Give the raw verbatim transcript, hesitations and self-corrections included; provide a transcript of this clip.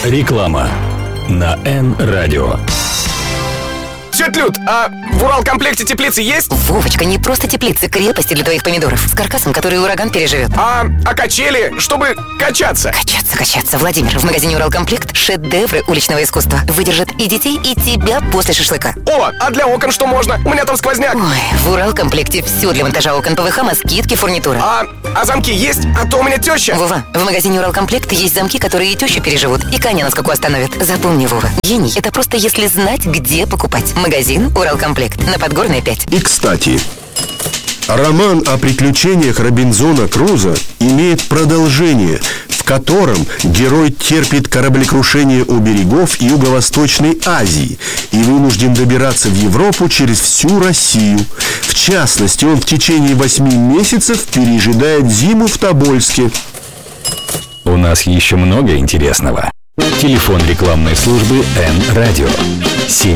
Реклама на Н-радио. Тетя Люд, а в Уралкомплекте теплицы есть? Вовочка, не просто теплицы, крепости для твоих помидоров. С каркасом, который ураган переживет. А, а качели, чтобы качаться? Качаться, качаться. Владимир, в магазине Уралкомплект шедевры уличного искусства. Выдержат и детей, и тебя после шашлыка. О, а для окон что можно? У меня там сквозняк. Ой, в Уралкомплекте все для монтажа окон ПВХ, москитки, фурнитура. А, а замки есть? А то у меня теща. Вова, в магазине Уралкомплект есть замки, которые и тещу переживут, и коня на скаку остановят. Запомни, Вова, гений — это просто если знать, где покупать. Магазин Уралкомплект на Подгорной пять. И, кстати, роман о приключениях Робинзона Крузо имеет продолжение, в котором герой терпит кораблекрушение у берегов Юго-Восточной Азии и вынужден добираться в Европу через всю Россию. В частности, он в течение восьми месяцев пережидает зиму в Тобольске. У нас еще много интересного. Телефон рекламной службы Н-радио.